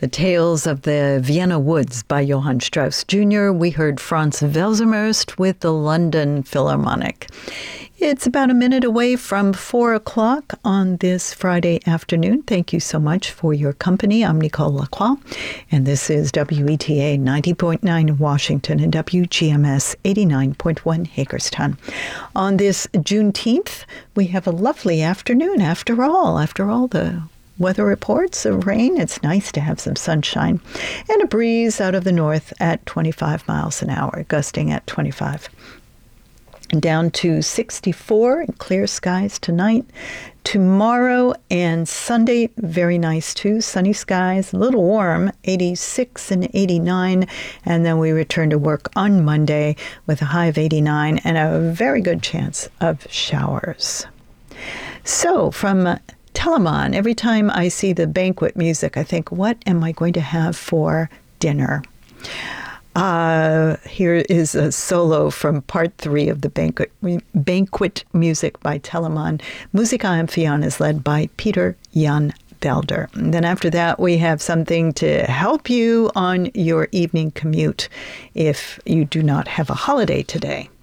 The Tales of the Vienna Woods by Johann Strauss Jr. We heard Franz Welsermöst with the London Philharmonic. It's about a minute away from 4 o'clock on this Friday afternoon. Thank you so much for your company. I'm Nicole Lacroix, and this is WETA 90.9 Washington and WGMS 89.1 Hagerstown. On this Juneteenth, we have a lovely afternoon after all the weather reports of rain. It's nice to have some sunshine and a breeze out of the north at 25 miles an hour, gusting at 25. Down to 64 and clear skies tonight. Tomorrow and Sunday, very nice too. Sunny skies, a little warm, 86 and 89. And then we return to work on Monday with a high of 89 and a very good chance of showers. So from Telemann, every time I see the banquet music, I think, what am I going to have for dinner? Here is a solo from part 3 of the banquet music by Telemann. Musica Amphion is led by Peter Jan Belder. And then after that, we have something to help you on your evening commute if you do not have a holiday today.